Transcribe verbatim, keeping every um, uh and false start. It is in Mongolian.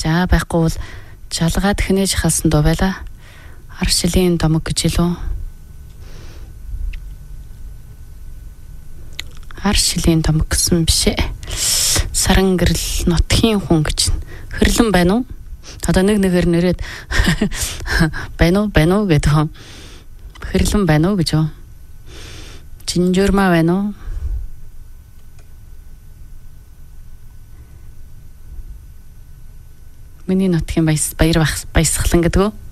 За байхгүй бол жалгаад хинэж халсан дуу байла. Аршилийн домог гэж илүү. Аршилийн домог гэсэн бишээ. Саран гэрэл нутгийн хүн гэж. Хэрлэн байна уу? Одоо нэг нэгээр нэрээд байна уу, байна уу гэдэг. Хэрлэн байна уу гэж. Жинжурма байна уу? Миний нутгийн баяс баяр баясгалан гэдэг үү?